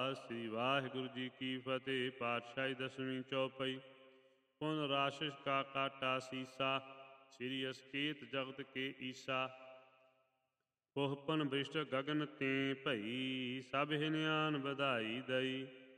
ਸ੍ਰੀ ਵਾਹਿਗੁਰੂ ਜੀ ਕੀ ਫਤਿਹ। ਪਾਤਸ਼ਾਹੀ ਦਸਵੀਂ ਚੌਪਈ। ਪੁਨ ਰਾਸ਼ਿਸ਼ ਕਾ ਕਾਟਾ ਸੀਸਾ, ਸ੍ਰੀ ਅਸਕੇਤ ਜਗਤ ਕੇ ਈਸਾ। ਪੋਹਪਨ ਬ੍ਰਿਸ਼ਟ ਗਗਨ ਤੇ ਭਈ, ਸਭ ਹਿਨਿਆਨ ਵਧਾਈ ਦਈ।